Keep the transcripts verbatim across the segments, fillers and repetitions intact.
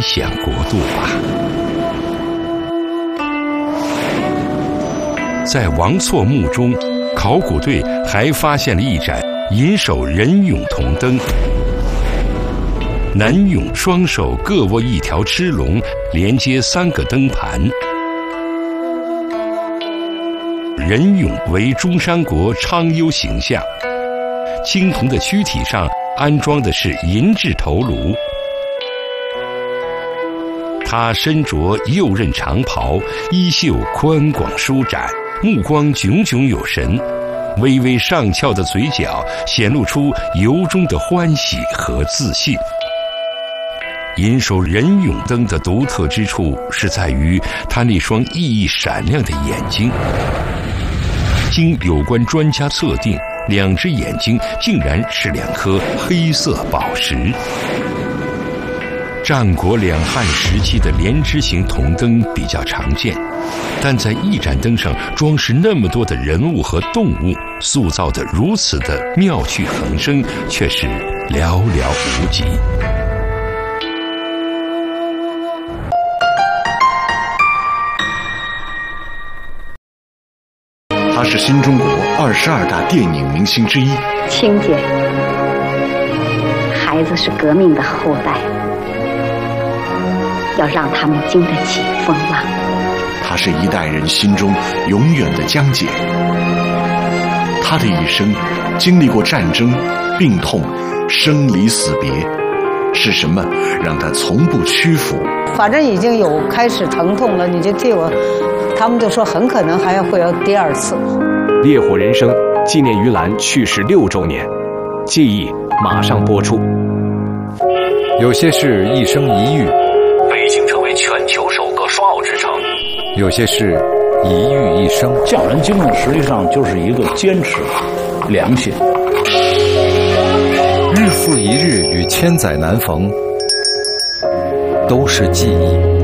想国度吧。在王错墓中，考古队还发现了一盏银手人俑铜灯，男俑双手各握一条螭龙，连接三个灯盘。人俑为中山国昌幽形象，青铜的躯体上安装的是银制头颅。他身着右衽长袍，衣袖宽广舒展，目光炯炯有神，微微上翘的嘴角显露出由衷的欢喜和自信。银手人俑灯的独特之处是在于他那双熠熠闪亮的眼睛。经有关专家测定，两只眼睛竟然是两颗黑色宝石。战国两汉时期的连枝形铜灯比较常见，但在一盏灯上装饰那么多的人物和动物，塑造得如此的妙趣横生，却是寥寥无几。 他是新中国二十二大电影明星之一。 亲姐，孩子是革命的后代，要让他们经得起风浪。 他是一代人心中永远的江姐。他的一生经历过战争、病痛、生离死别，是什么让他从不屈服？ 反正已经有开始疼痛了，你就替我。他们就说很可能还要会有第二次。 烈火人生纪念于兰去世六周年，记忆马上播出。 有些事一生一遇， 北京成为全球首个双奥之城； 有些事一遇一生。 匠人精神实际上就是一个坚持、良心。 日复一日与千载难逢，都是记忆。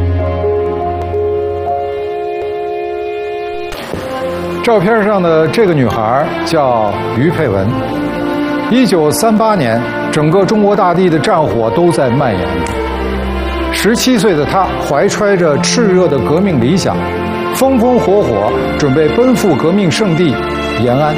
照片上的这个女孩叫于佩文。一九三八年，整个中国大地的战火都在蔓延着。十七岁的她怀揣着炽热的革命理想，风风火火准备奔赴革命圣地延安。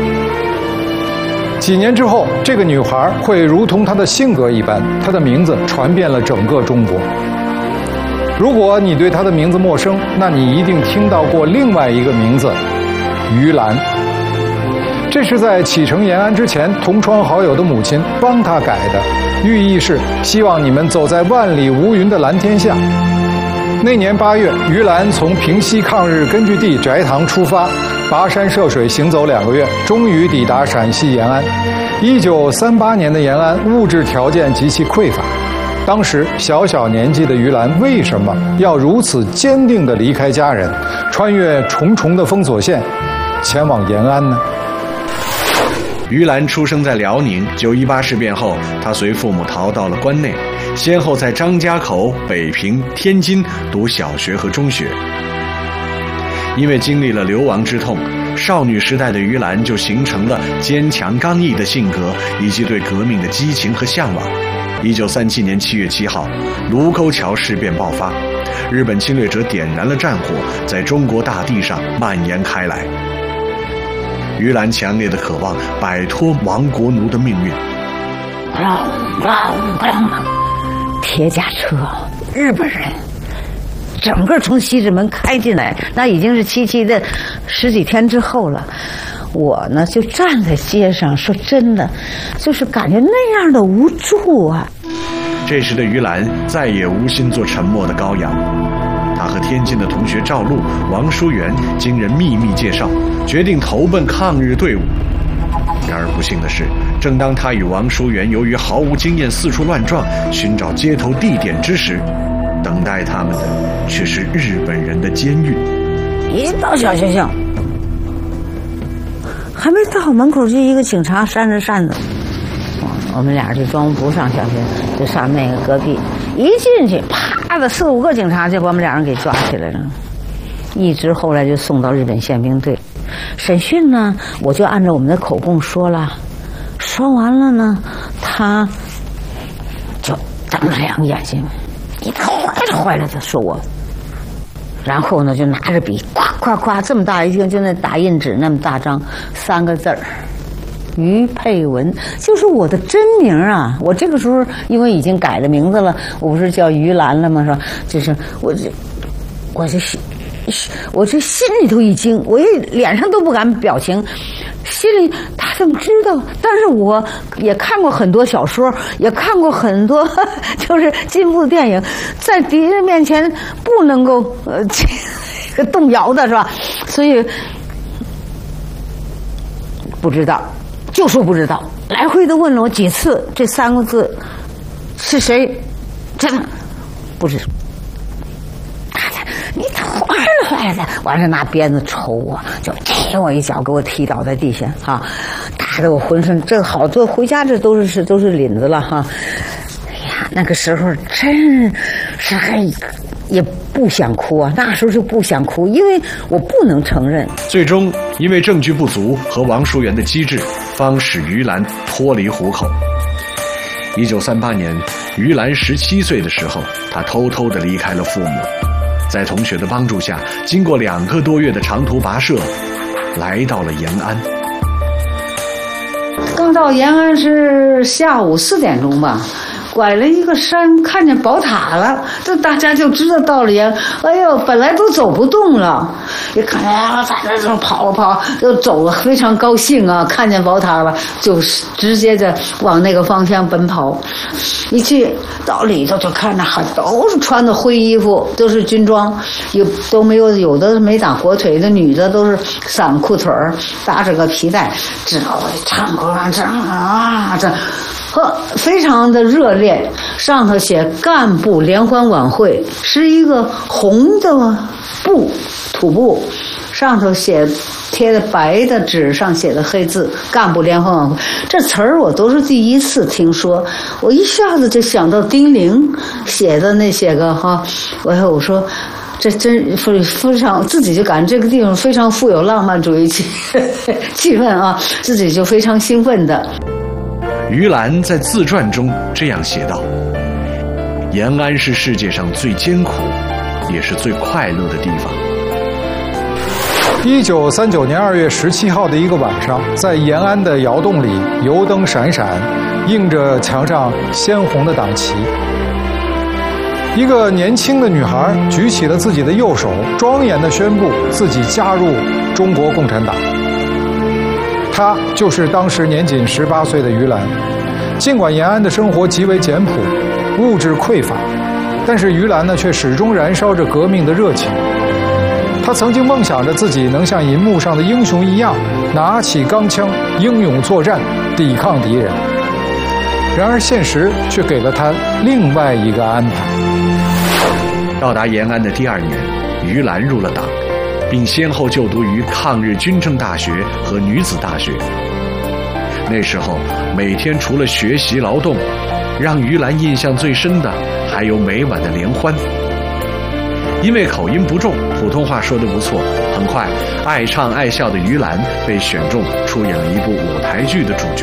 几年之后，这个女孩会如同她的性格一般，她的名字传遍了整个中国。如果你对她的名字陌生，那你一定听到过另外一个名字于兰。这是在启程延安之前，同窗好友的母亲帮他改的，寓意是希望你们走在万里无云的蓝天下。那年八月，于兰从平西抗日根据地翟塘出发，跋山涉水行走两个月，终于抵达陕西延安。一九三八年的延安物质条件极其匮乏，当时小小年纪的于兰为什么要如此坚定地离开家人，穿越重重的封锁线，前往延安呢？ 于兰出生在辽宁，九一八事变后，他随父母逃到了关内，先后在张家口、北平、天津读小学和中学。因为经历了流亡之痛，少女时代的于兰就形成了坚强刚毅的性格，以及对革命的激情和向往。一九三七年七月七号，卢沟桥事变爆发，日本侵略者点燃了战火，在中国大地上蔓延开来。于兰强烈的渴望摆脱亡国奴的命运。 铁甲车，日本人整个从西直门开进来，那已经是七七的十几天之后了。我呢就站在街上，说真的，就是感觉那样的无助啊。 这时的于兰再也无心做沉默的羔羊，他和天津的同学赵露、王淑媛经人秘密介绍，决定投奔抗日队伍。然而不幸的是，正当他与王淑媛由于毫无经验四处乱撞，寻找接头地点之时，等待他们的却是日本人的监狱。 一到小学校，还没到门口，就一个警察扇着扇子，我们俩就装不上小学，就上那个隔壁。一进去，啪的四五个警察就把我们俩人给抓起来了，一直后来就送到日本宪兵队。审讯呢，我就按照我们的口供说了，说完了呢，他就瞪着两个眼睛， 你坏了坏了的说我。然后呢，就拿着笔，咵咵咵，这么大一张，就那打印纸那么大张，三个字儿，于佩文，就是我的真名啊！我这个时候因为已经改了名字了，我不是叫于兰了吗？是吧？就是我这，我这心，我这心里头一惊，我也脸上都不敢表情，心里他怎么知道？但是我也看过很多小说，也看过很多就是进步的电影，在敌人面前不能够呃动摇的是吧？所以不知道。就说不知道，来回的问了我几次，这三个字是谁？真的不知道。你坏了坏了！完了拿鞭子抽我，就踢我一脚，给我踢倒在地下啊！打得我浑身这好多回家这都是是都是领子了哈！哎呀，那个时候真是还也不想哭啊，那时候就不想哭，因为我不能承认。 最终因为证据不足和王淑媛的机智，方使于兰脱离虎口。一九三八年，于兰十七岁的时候，她偷偷地离开了父母，在同学的帮助下，经过两个多月的长途跋涉，来到了延安。 刚到延安是下午四点钟吧，拐了一个山，看见宝塔了，这大家就知道到了延安。哎呦，本来都走不动了，一看啊，在那这跑跑，就走了，非常高兴啊！看见宝塔了，就直接的往那个方向奔跑。一去到里头就看着很都是穿的灰衣服，都是军装，有都没有有的没打火腿的女的都是散裤腿儿，搭着个皮带，知道我唱歌这啊这。呵，非常的热烈，上头写干部联欢晚会，是一个红的布土布，上头写贴的白的纸上写的黑字干部联欢晚会，这词儿我都是第一次听说，我一下子就想到丁玲写的那些个哈，我我说这真非非常，自己就感觉这个地方非常富有浪漫主义气气氛啊，自己就非常兴奋的。 于兰在自传中这样写道：延安是世界上最艰苦也是最快乐的地方。 一九三九年二月十七号的一个晚上，在延安的窑洞里，油灯闪闪，映着墙上鲜红的党旗。一个年轻的女孩举起了自己的右手，庄严地宣布自己加入中国共产党。她就是当时年仅十八岁的于兰。尽管延安的生活极为简朴，物质匮乏，但是于兰呢却始终燃烧着革命的热情。她曾经梦想着自己能像银幕上的英雄一样，拿起钢枪，英勇作战，抵抗敌人。然而现实却给了她另外一个安排。 到达延安的第二年，于兰入了党，并先后就读于抗日军政大学和女子大学。那时候每天除了学习劳动，让于兰印象最深的还有每晚的联欢。因为口音不重，普通话说得不错，很快爱唱爱笑的于兰被选中出演了一部舞台剧的主角。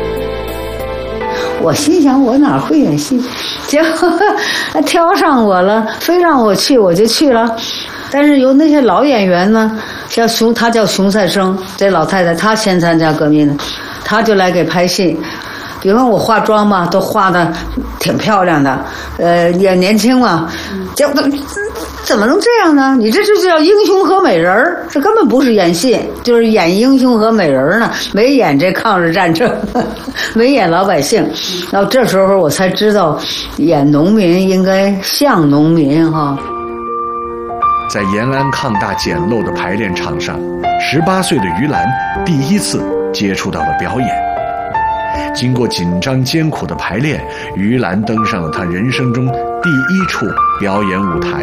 我心想我哪会演戏，结果挑上我了，非让我去我就去了。但是有那些老演员呢，像熊，他叫熊赛生，这老太太她先参加革命的，她就来给拍戏。比方我化妆嘛，都化的挺漂亮的，呃，也年轻嘛，结果怎么能这样呢？你这就叫英雄和美人儿，这根本不是演戏，就是演英雄和美人儿呢，没演这抗日战争，没演老百姓。然后这时候我才知道，演农民应该像农民哈。 在延安抗大简陋的排练场上，十八岁的于兰第一次接触到了表演。经过紧张艰苦的排练，于兰登上了她人生中第一处表演舞台。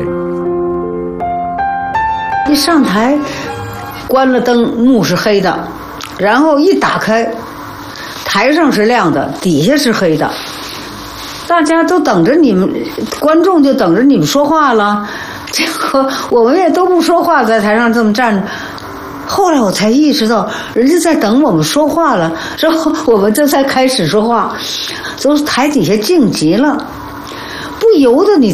一上台，关了灯，幕是黑的，然后一打开，台上是亮的，底下是黑的，大家都等着你们，观众就等着你们说话了。结果我们也都不说话，在台上这么站着。后来我才意识到，人家在等我们说话了，然后我们这才开始说话，就是台底下静极了，不由得你